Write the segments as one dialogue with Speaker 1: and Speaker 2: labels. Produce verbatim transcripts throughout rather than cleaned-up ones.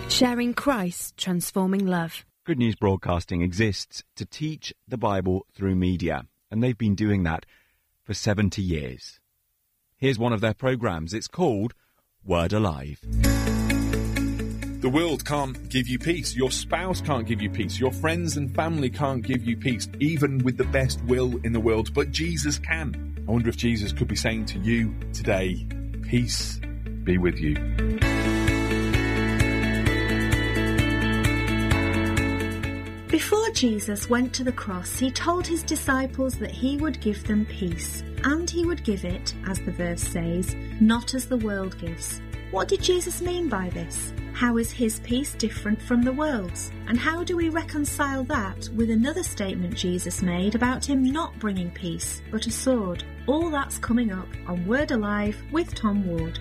Speaker 1: Sharing Christ's transforming love.
Speaker 2: Good News Broadcasting exists to teach the Bible through media, and they've been doing that for seventy years. Here's one of their programmes. It's called Word Alive.
Speaker 3: The world can't give you peace. Your spouse can't give you peace. Your friends and family can't give you peace, even with the best will in the world. But Jesus can. I wonder if Jesus could be saying to you today, peace be with you.
Speaker 4: Before Jesus went to the cross, he told his disciples that he would give them peace, and he would give it, as the verse says, not as the world gives. What did Jesus mean by this? How is his peace different from the world's? And how do we reconcile that with another statement Jesus made about him not bringing peace, but a sword? All that's coming up on Word Alive with Tom Ward.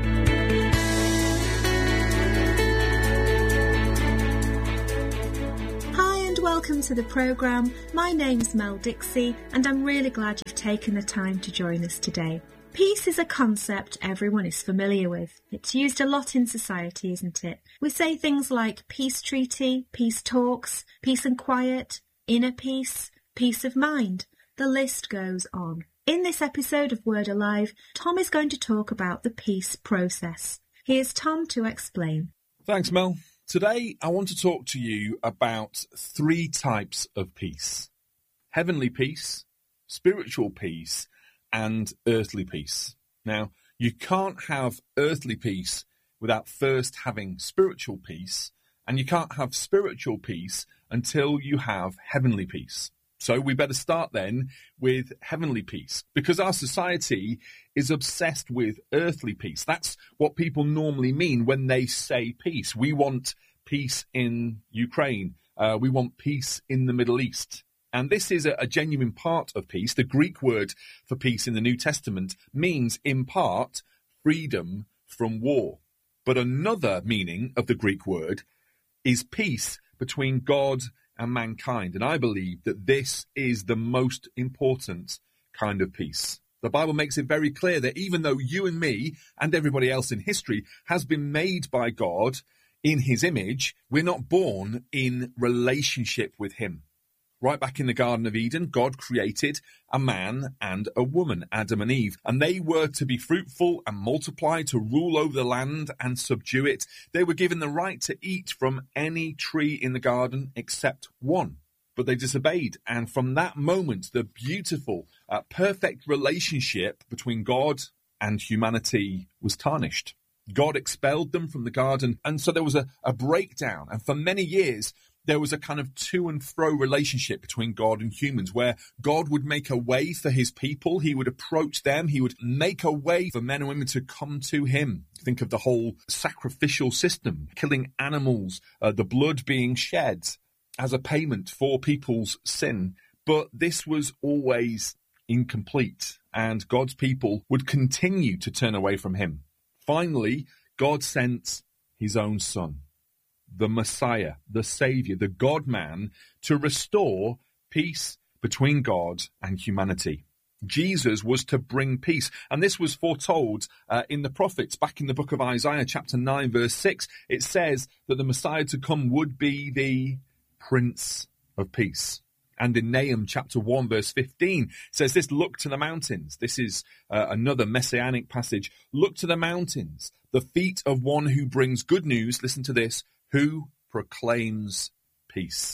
Speaker 4: Welcome to the programme. My name's Mel Dixie, and I'm really glad you've taken the time to join us today. Peace is a concept everyone is familiar with. It's used a lot in society, isn't it? We say things like peace treaty, peace talks, peace and quiet, inner peace, peace of mind. The list goes on. In this episode of Word Alive, Tom is going to talk about the peace process. Here's Tom to explain.
Speaker 3: Thanks, Mel. Today, I want to talk to you about three types of peace. Heavenly peace, spiritual peace, and earthly peace. Now, you can't have earthly peace without first having spiritual peace, and you can't have spiritual peace until you have heavenly peace. So we better start then with heavenly peace, because our society is obsessed with earthly peace. That's what people normally mean when they say peace. We want peace in Ukraine. Uh, we want peace in the Middle East. And this is a, a genuine part of peace. The Greek word for peace in the New Testament means, in part, freedom from war. But another meaning of the Greek word is peace between God and mankind. And I believe that this is the most important kind of peace. The Bible makes it very clear that even though you and me and everybody else in history has been made by God in his image, we're not born in relationship with him. Right back in the Garden of Eden, God created a man and a woman, Adam and Eve, and they were to be fruitful and multiply, to rule over the land and subdue it. They were given the right to eat from any tree in the garden except one, but they disobeyed. And from that moment, the beautiful, uh, perfect relationship between God and humanity was tarnished. God expelled them from the garden, and so there was a, a breakdown. And for many years, there was a kind of to and fro relationship between God and humans, where God would make a way for his people. He would approach them. He would make a way for men and women to come to him. Think of the whole sacrificial system, killing animals, uh, the blood being shed as a payment for people's sin. But this was always incomplete, and God's people would continue to turn away from him. Finally, God sent his own son, the Messiah, the Saviour, the God-man, to restore peace between God and humanity. Jesus was to bring peace, and this was foretold uh, in the prophets. Back in the book of Isaiah, chapter nine, verse six, it says that the Messiah to come would be the Prince of Peace. And in Nahum chapter one, verse fifteen, says this, look to the mountains. This is uh, another messianic passage. Look to the mountains, the feet of one who brings good news. Listen to this, who proclaims peace.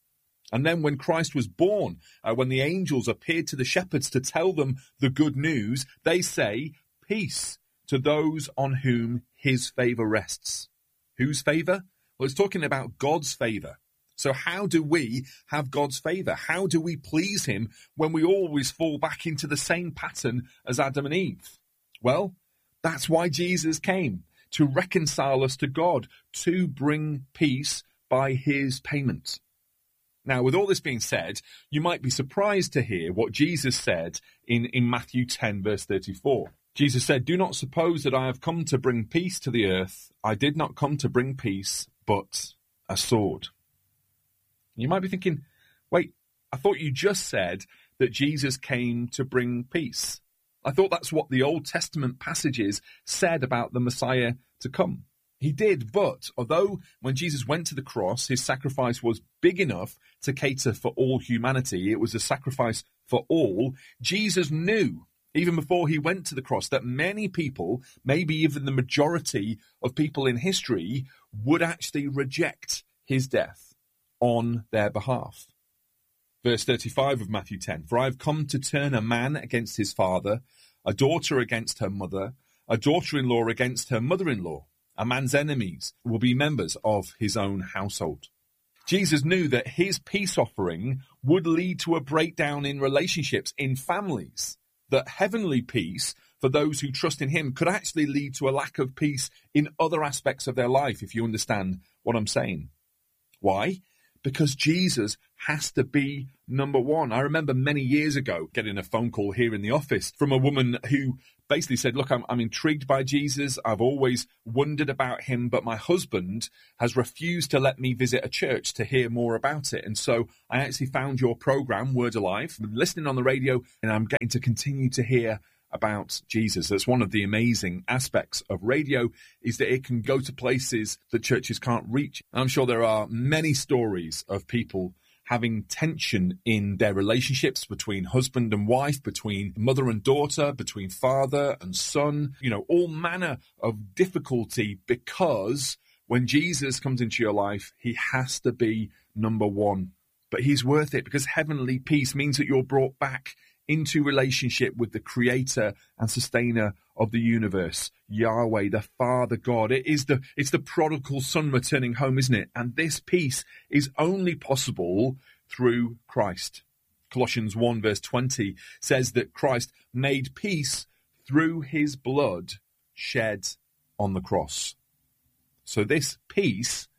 Speaker 3: And then when Christ was born, uh, when the angels appeared to the shepherds to tell them the good news, they say, peace to those on whom his favour rests. Whose favour? Well, it's talking about God's favour. So how do we have God's favour? How do we please him when we always fall back into the same pattern as Adam and Eve? Well, that's why Jesus came, to reconcile us to God, to bring peace by his payment. Now, with all this being said, you might be surprised to hear what Jesus said in, in Matthew ten, verse thirty-four. Jesus said, do not suppose that I have come to bring peace to the earth. I did not come to bring peace, but a sword. You might be thinking, wait, I thought you just said that Jesus came to bring peace. I thought that's what the Old Testament passages said about the Messiah to come. He did, but although when Jesus went to the cross, his sacrifice was big enough to cater for all humanity, it was a sacrifice for all, Jesus knew, even before he went to the cross, that many people, maybe even the majority of people in history, would actually reject his death on their behalf. Verse thirty-five of Matthew ten, "For I have come to turn a man against his father, a daughter against her mother, a daughter-in-law against her mother-in-law. A man's enemies will be members of his own household." Jesus knew that his peace offering would lead to a breakdown in relationships, in families, that heavenly peace for those who trust in him could actually lead to a lack of peace in other aspects of their life, if you understand what I'm saying. Why? Because Jesus has to be number one. I remember many years ago getting a phone call here in the office from a woman who basically said, look, I'm, I'm intrigued by Jesus. I've always wondered about him, but my husband has refused to let me visit a church to hear more about it. And so I actually found your program, Word Alive, listening on the radio, and I'm getting to continue to hear about Jesus. That's one of the amazing aspects of radio, is that it can go to places that churches can't reach. I'm sure there are many stories of people having tension in their relationships between husband and wife, between mother and daughter, between father and son, you know, all manner of difficulty, because when Jesus comes into your life, he has to be number one. But he's worth it, because heavenly peace means that you're brought back into relationship with the creator and sustainer of the universe, Yahweh, the Father God. It is the, it's the prodigal son returning home, isn't it? And this peace is only possible through Christ. Colossians one verse twenty says that Christ made peace through his blood shed on the cross. So this peace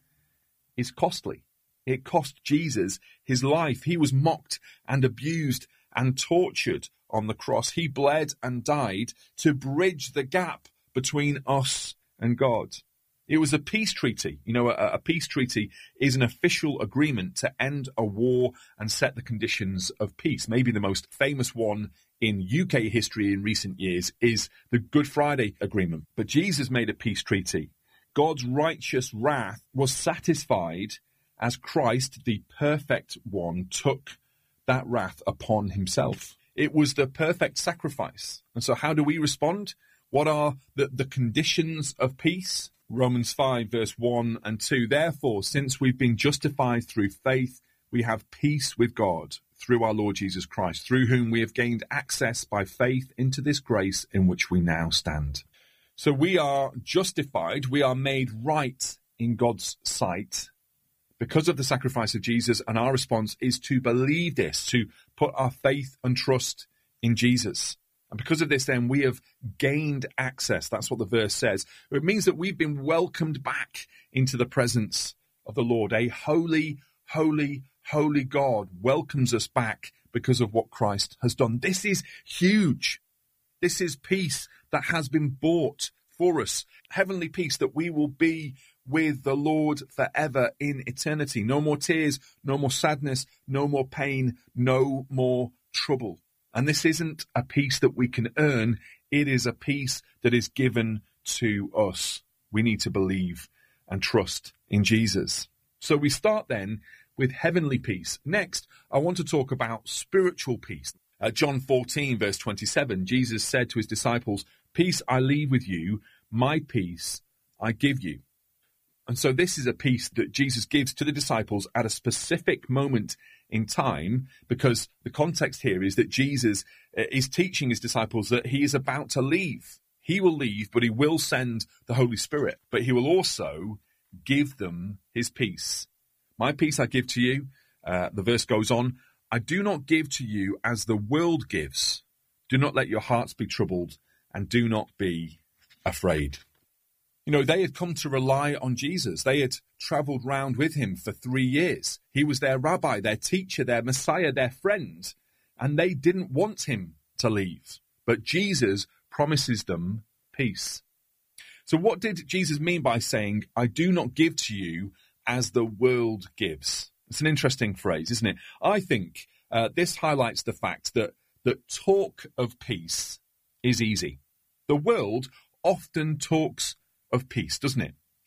Speaker 3: is costly. It cost Jesus his life. He was mocked and abused and tortured on the cross. He bled and died to bridge the gap between us and God. It was a peace treaty. You know, a, a peace treaty is an official agreement to end a war and set the conditions of peace. Maybe the most famous one in U K history in recent years is the Good Friday Agreement. But Jesus made a peace treaty. God's righteous wrath was satisfied as Christ, the perfect one, took that wrath upon himself. It was the perfect sacrifice. And so how do we respond? What are the, the conditions of peace? Romans five verse one and two. "Therefore, since we've been justified through faith, we have peace with God through our Lord Jesus Christ, through whom we have gained access by faith into this grace in which we now stand." So we are justified, we are made right in God's sight because of the sacrifice of Jesus, and our response is to believe this, to put our faith and trust in Jesus. And because of this, then, we have gained access. That's what the verse says. It means that we've been welcomed back into the presence of the Lord. A holy, holy, holy God welcomes us back because of what Christ has done. This is huge. This is peace that has been bought for us. Heavenly peace that we will be with the Lord forever in eternity. No more tears, no more sadness, no more pain, no more trouble. And this isn't a peace that we can earn. It is a peace that is given to us. We need to believe and trust in Jesus. So we start then with heavenly peace. Next, I want to talk about spiritual peace. Uh, John fourteen verse twenty-seven, Jesus said to his disciples, "Peace I leave with you, my peace I give you." And so this is a peace that Jesus gives to the disciples at a specific moment in time, because the context here is that Jesus is teaching his disciples that he is about to leave. He will leave, but he will send the Holy Spirit, but he will also give them his peace. "My peace I give to you," uh, the verse goes on, "I do not give to you as the world gives. Do not let your hearts be troubled, and do not be afraid." You know, they had come to rely on Jesus. They had traveled round with him for three years. He was their rabbi, their teacher, their Messiah, their friend, and they didn't want him to leave. But Jesus promises them peace. So what did Jesus mean by saying, "I do not give to you as the world gives"? It's an interesting phrase, isn't it? I think uh, this highlights the fact that, that talk of peace is easy. The world often talks of peace, doesn't it?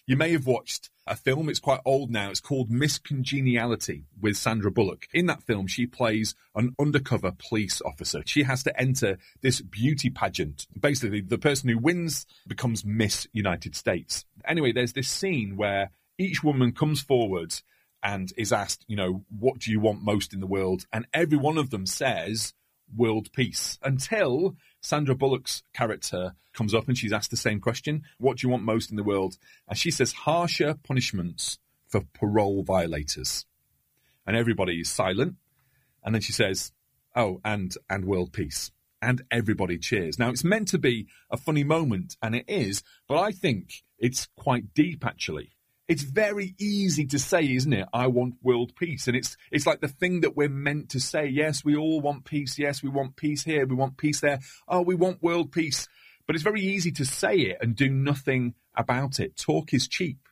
Speaker 3: You may have watched a film, it's quite old now, it's called Miss Congeniality with Sandra Bullock. In that film, she plays an undercover police officer. She has to enter this beauty pageant. Basically, the person who wins becomes Miss United States. Anyway, there's this scene where each woman comes forward and is asked, you know, what do you want most in the world? And every one of them says, world peace, until Sandra Bullock's character comes up and she's asked the same question. What do you want most in the world? And she says harsher punishments for parole violators. And everybody is silent. And then she says, oh, and and world peace. And everybody cheers. Now, it's meant to be a funny moment, and it is, but I think it's quite deep, actually. It's very easy to say, isn't it? I want world peace. And it's it's like the thing that we're meant to say. Yes, we all want peace. Yes, we want peace here. We want peace there. Oh, we want world peace. But it's very easy to say it and do nothing about it. Talk is cheap.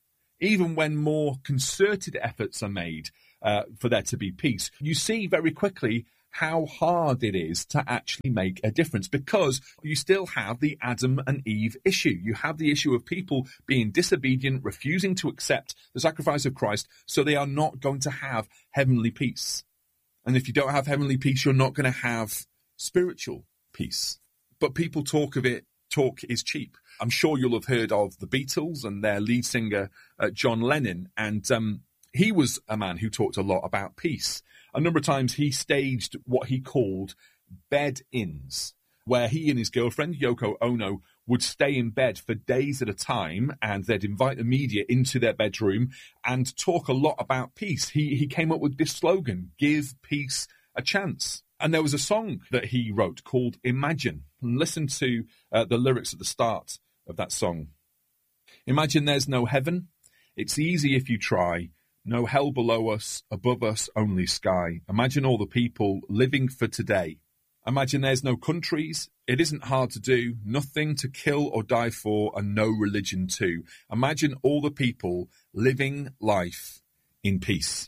Speaker 3: Even when more concerted efforts are made uh, for there to be peace, you see very quickly how hard it is to actually make a difference, because you still have the Adam and Eve issue. You have the issue of people being disobedient, refusing to accept the sacrifice of Christ, so they are not going to have heavenly peace. And if you don't have heavenly peace, you're not going to have spiritual peace. But people talk of it, talk is cheap. I'm sure you'll have heard of the Beatles and their lead singer, uh, John Lennon, and um, he was a man who talked a lot about peace. A number of times he staged what he called bed-ins, where he and his girlfriend, Yoko Ono, would stay in bed for days at a time, and they'd invite the media into their bedroom and talk a lot about peace. He, he came up with this slogan, give peace a chance. And there was a song that he wrote called Imagine. And listen to uh, the lyrics at the start of that song. Imagine there's no heaven. It's easy if you try. No hell below us, above us, only sky. Imagine all the people living for today. Imagine there's no countries. It isn't hard to do. Nothing to kill or die for, and no religion too. Imagine all the people living life in peace.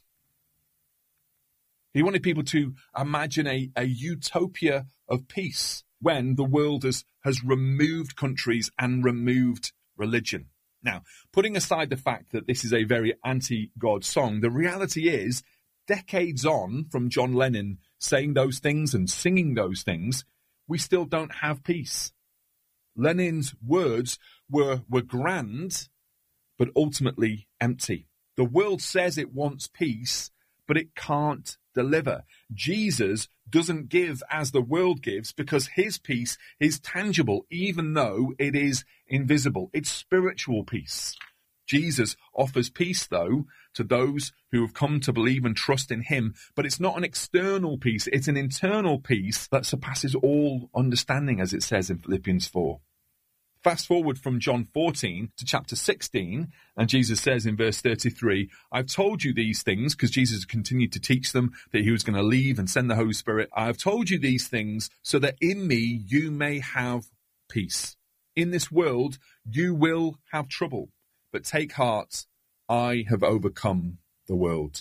Speaker 3: He wanted people to imagine a, a utopia of peace when the world has, has removed countries and removed religion. Now, putting aside the fact that this is a very anti-God song, the reality is, decades on from John Lennon saying those things and singing those things, we still don't have peace. Lennon's words were, were grand, but ultimately empty. The world says it wants peace, but it can't deliver. Jesus doesn't give as the world gives, because his peace is tangible, even though it is invisible. It's spiritual peace. Jesus offers peace, though, to those who have come to believe and trust in him, but it's not an external peace. It's an internal peace that surpasses all understanding, as it says in Philippians four. Fast forward from John fourteen to chapter sixteen, and Jesus says in verse thirty-three, I've told you these things, because Jesus continued to teach them that he was going to leave and send the Holy Spirit. I've told you these things so that in me you may have peace. In this world you will have trouble, but take heart, I have overcome the world.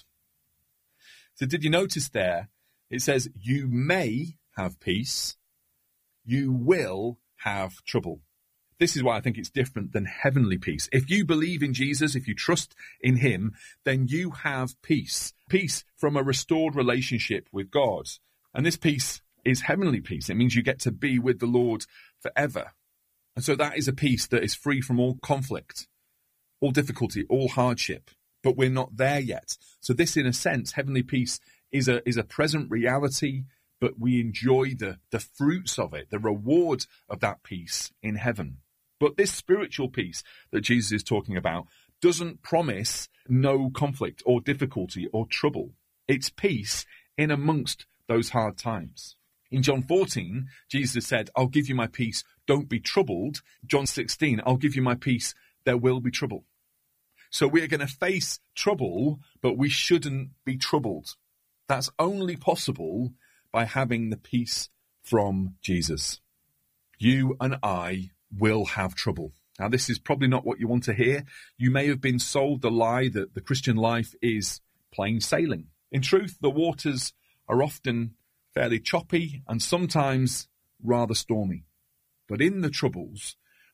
Speaker 3: So did you notice there? It says you may have peace, you will have trouble. This is why I think it's different than heavenly peace. If you believe in Jesus, if you trust in him, then you have peace. Peace from a restored relationship with God. And this peace is heavenly peace. It means you get to be with the Lord forever. And so that is a peace that is free from all conflict, all difficulty, all hardship. But we're not there yet. So this, in a sense, heavenly peace is a, is a present reality, but we enjoy the, the fruits of it, the reward of that peace in heaven. But this spiritual peace that Jesus is talking about doesn't promise no conflict or difficulty or trouble. It's peace in amongst those hard times. In John fourteen, Jesus said, I'll give you my peace, don't be troubled. John sixteen, I'll give you my peace, there will be trouble. So we're going to face trouble, but we shouldn't be troubled. That's only possible by having the peace from Jesus. You and I will have trouble. Now, this is probably not what you want to hear. You may have been sold the lie that the Christian life is plain sailing. In truth, the waters are often fairly choppy and sometimes rather stormy. But in the troubles,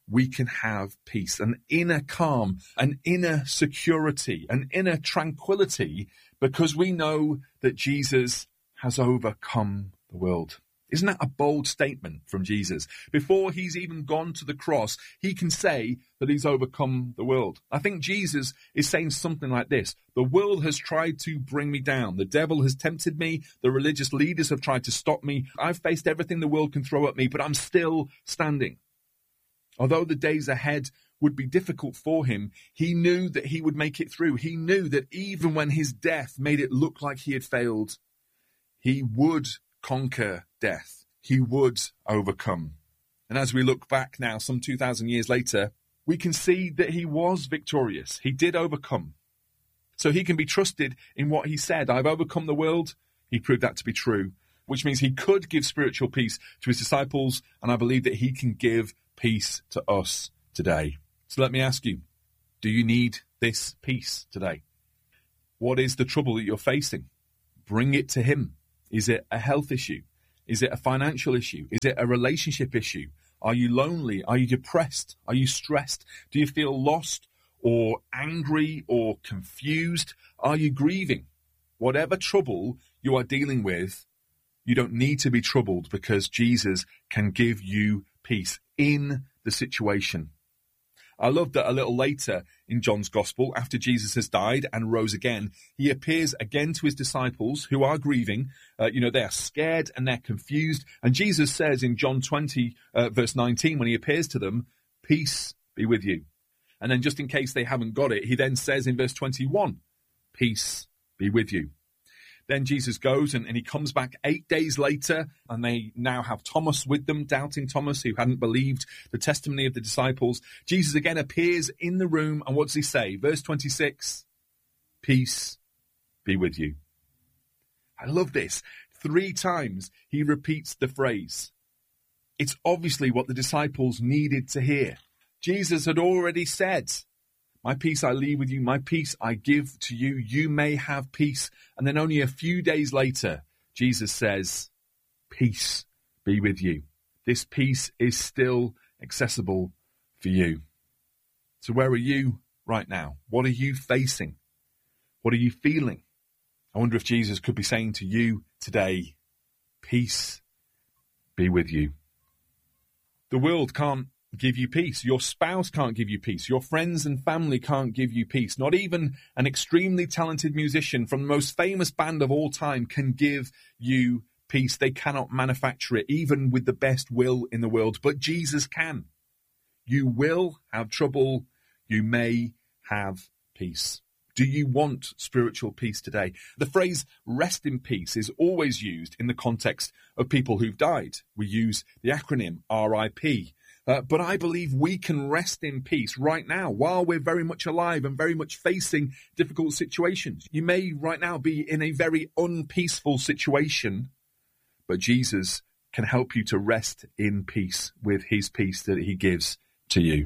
Speaker 3: we can have peace, an inner calm, an inner security, an inner tranquility, because we know that Jesus has overcome the world. Isn't that a bold statement from Jesus? Before he's even gone to the cross, he can say that he's overcome the world. I think Jesus is saying something like this: the world has tried to bring me down. The devil has tempted me. The religious leaders have tried to stop me. I've faced everything the world can throw at me, but I'm still standing. Although the days ahead would be difficult for him, he knew that he would make it through. He knew that even when his death made it look like he had failed, he would conquer death. He would overcome. And as we look back now, some two thousand years later, we can see that he was victorious. He did overcome. So he can be trusted in what he said. I've overcome the world. He proved that to be true, which means he could give spiritual peace to his disciples, and I believe that he can give peace to us today. So let me ask you, do you need this peace today? What is the trouble that you're facing? Bring it to him. Is it a health issue? Is it a financial issue? Is it a relationship issue? Are you lonely? Are you depressed? Are you stressed? Do you feel lost or angry or confused? Are you grieving? Whatever trouble you are dealing with, you don't need to be troubled, because Jesus can give you peace in the situation. I love that a little later in John's Gospel, after Jesus has died and rose again, he appears again to his disciples who are grieving. Uh, you know, they are scared and they're confused. And Jesus says in John twenty, uh, verse nineteen, when he appears to them, peace be with you. And then just in case they haven't got it, he then says in verse twenty-one, peace be with you. Then Jesus goes and, and he comes back eight days later, and they now have Thomas with them, doubting Thomas, who hadn't believed the testimony of the disciples. Jesus again appears in the room, and what does he say? Verse twenty-six, peace be with you. I love this. Three times he repeats the phrase. It's obviously what the disciples needed to hear. Jesus had already said, my peace I leave with you, my peace I give to you, you may have peace. And then only a few days later, Jesus says, peace be with you. This peace is still accessible for you. So where are you right now? What are you facing? What are you feeling? I wonder if Jesus could be saying to you today, peace be with you. The world can't give you peace. Your spouse can't give you peace. Your friends and family can't give you peace. Not even an extremely talented musician from the most famous band of all time can give you peace. They cannot manufacture it, even with the best will in the world. But Jesus can. You will have trouble. You may have peace. Do you want spiritual peace today? The phrase rest in peace is always used in the context of people who've died. We use the acronym R I P. Uh, but I believe we can rest in peace right now while we're very much alive and very much facing difficult situations. You may right now be in a very unpeaceful situation, but Jesus can help you to rest in peace with his peace that he gives to you.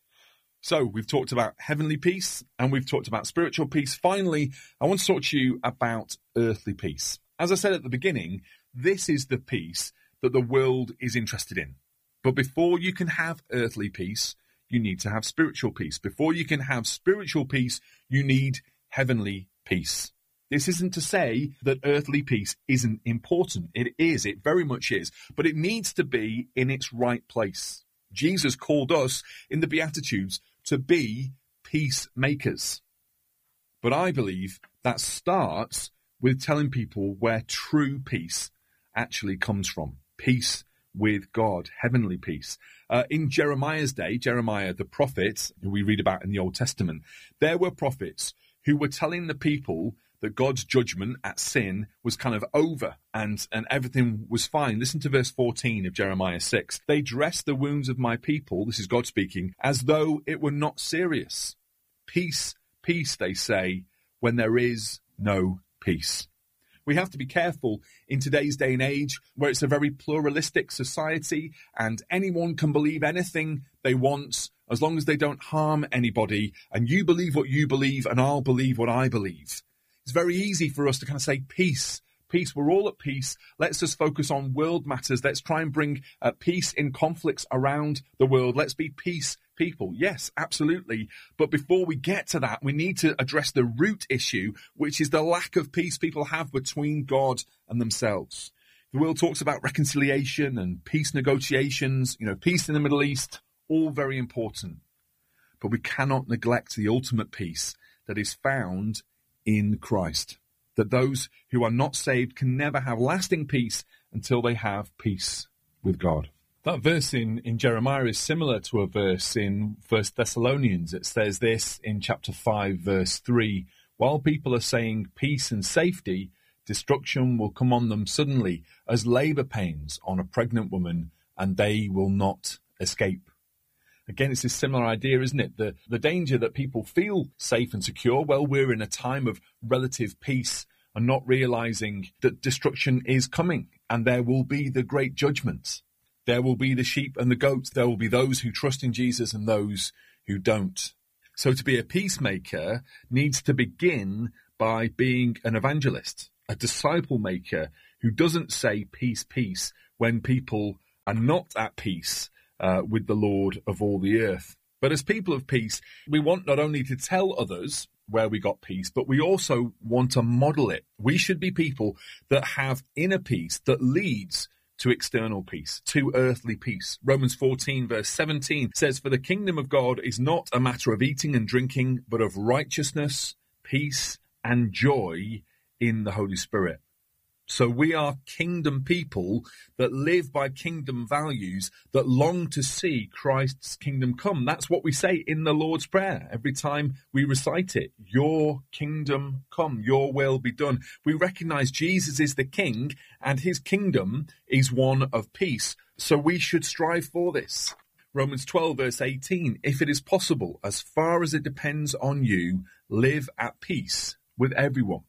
Speaker 3: So we've talked about heavenly peace and we've talked about spiritual peace. Finally, I want to talk to you about earthly peace. As I said at the beginning, this is the peace that the world is interested in. But before you can have earthly peace, you need to have spiritual peace. Before you can have spiritual peace, you need heavenly peace. This isn't to say that earthly peace isn't important. It is. It very much is. But it needs to be in its right place. Jesus called us in the Beatitudes to be peacemakers. But I believe that starts with telling people where true peace actually comes from. Peace with God, heavenly peace. Uh, in Jeremiah's day, Jeremiah the prophet, who we read about in the Old Testament, there were prophets who were telling the people that God's judgment at sin was kind of over and, and everything was fine. Listen to verse fourteen of Jeremiah six. They dress the wounds of my people, this is God speaking, as though it were not serious. Peace, peace, they say, when there is no peace. We have to be careful in today's day and age where it's a very pluralistic society and anyone can believe anything they want as long as they don't harm anybody, and you believe what you believe and I'll believe what I believe. It's very easy for us to kind of say peace, peace. We're all at peace. Let's just focus on world matters. Let's try and bring uh, peace in conflicts around the world. Let's be peace people. Yes, absolutely. But before we get to that, we need to address the root issue, which is the lack of peace people have between God and themselves. The world talks about reconciliation and peace negotiations, you know, peace in the Middle East, all very important. But we cannot neglect the ultimate peace that is found in Christ. That those who are not saved can never have lasting peace until they have peace with God. That verse in, in Jeremiah is similar to a verse in First Thessalonians. It says this in chapter five, verse three, while people are saying peace and safety, destruction will come on them suddenly as labor pains on a pregnant woman, and they will not escape. Again, it's this similar idea, isn't it? The, the danger that people feel safe and secure while we're in a time of relative peace and not realizing that destruction is coming and there will be the great judgment. There will be the sheep and the goats. There will be those who trust in Jesus and those who don't. So to be a peacemaker needs to begin by being an evangelist, a disciple maker who doesn't say peace, peace when people are not at peace Uh, with the Lord of all the earth. But as people of peace, we want not only to tell others where we got peace, but we also want to model it. We should be people that have inner peace that leads to external peace, to earthly peace. Romans fourteen verse seventeen says, for the kingdom of God is not a matter of eating and drinking, but of righteousness, peace, and joy in the Holy Spirit. So we are kingdom people that live by kingdom values, that long to see Christ's kingdom come. That's what we say in the Lord's Prayer every time we recite it. Your kingdom come, your will be done. We recognize Jesus is the king and his kingdom is one of peace. So we should strive for this. Romans twelve verse eighteen, if it is possible, as far as it depends on you, live at peace with everyone.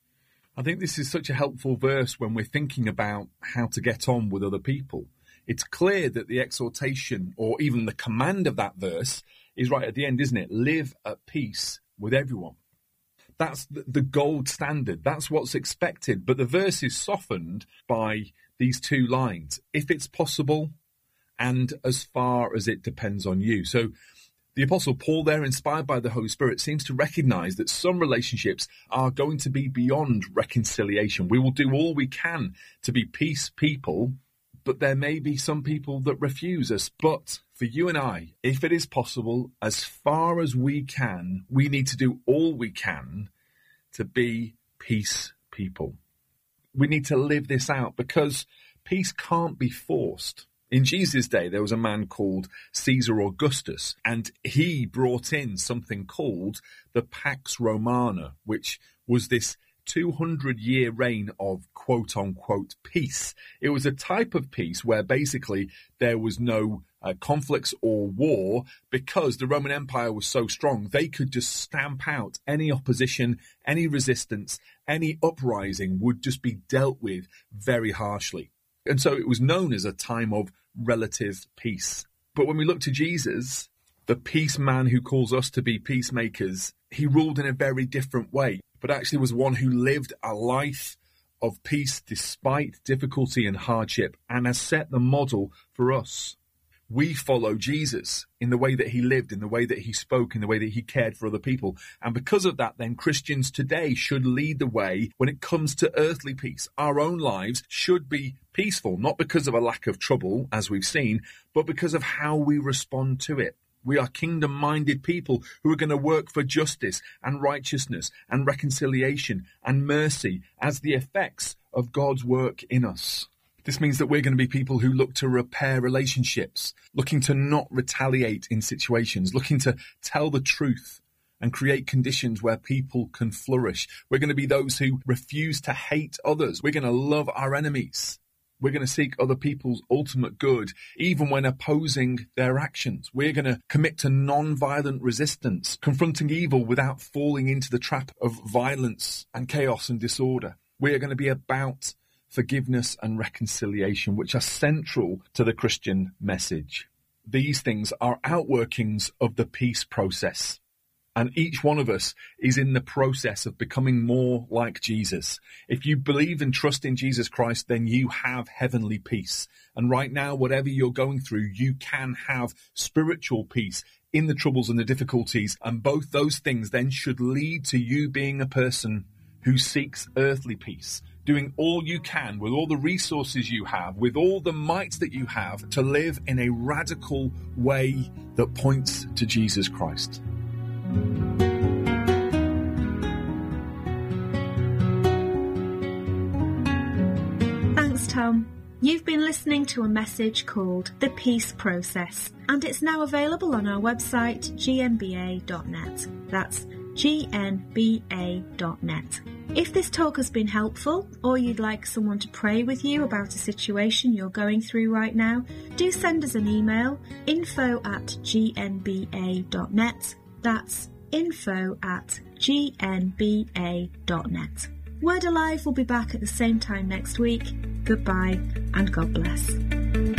Speaker 3: I think this is such a helpful verse when we're thinking about how to get on with other people. It's clear that the exhortation or even the command of that verse is right at the end, isn't it? Live at peace with everyone. That's the gold standard. That's what's expected. But the verse is softened by these two lines. If it's possible and as far as it depends on you. So the Apostle Paul there, inspired by the Holy Spirit, seems to recognize that some relationships are going to be beyond reconciliation. We will do all we can to be peace people, but there may be some people that refuse us. But for you and I, if it is possible, as far as we can, we need to do all we can to be peace people. We need to live this out because peace can't be forced. In Jesus' day, there was a man called Caesar Augustus, and he brought in something called the Pax Romana, which was this two hundred year reign of quote-unquote peace. It was a type of peace where basically there was no uh, conflicts or war because the Roman Empire was so strong, they could just stamp out any opposition, any resistance, any uprising would just be dealt with very harshly. And so it was known as a time of relative peace. But when we look to Jesus, the peace man who calls us to be peacemakers, he ruled in a very different way, but actually was one who lived a life of peace despite difficulty and hardship and has set the model for us. We follow Jesus in the way that he lived, in the way that he spoke, in the way that he cared for other people. And because of that, then Christians today should lead the way when it comes to earthly peace. Our own lives should be peaceful, not because of a lack of trouble, as we've seen, but because of how we respond to it. We are kingdom-minded people who are going to work for justice and righteousness and reconciliation and mercy as the effects of God's work in us. This means that we're going to be people who look to repair relationships, looking to not retaliate in situations, looking to tell the truth and create conditions where people can flourish. We're going to be those who refuse to hate others. We're going to love our enemies. We're going to seek other people's ultimate good, even when opposing their actions. We're going to commit to non-violent resistance, confronting evil without falling into the trap of violence and chaos and disorder. We are going to be about forgiveness and reconciliation, which are central to the Christian message. These things are outworkings of the peace process. And each one of us is in the process of becoming more like Jesus. If you believe and trust in Jesus Christ, then you have heavenly peace. And right now, whatever you're going through, you can have spiritual peace in the troubles and the difficulties. And both those things then should lead to you being a person who seeks earthly peace, doing all you can with all the resources you have, with all the might that you have, to live in a radical way that points to Jesus Christ.
Speaker 4: Thanks, Tom. You've been listening to a message called The Peace Process, and it's now available on our website, g n b a dot net. That's g n b a dot net. If this talk has been helpful, or you'd like someone to pray with you about a situation you're going through right now, do send us an email, info at g n b a dot net. That's info at g n b a dot net. Word Alive will be back at the same time next week. Goodbye and God bless.